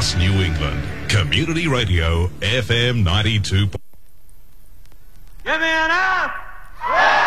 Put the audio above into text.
across New England. Community Radio, FM 92. Give me an F!